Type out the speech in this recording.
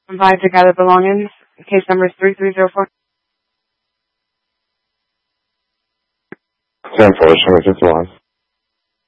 Provide to gather belongings. Case number is 3304. 10-4, show me 51.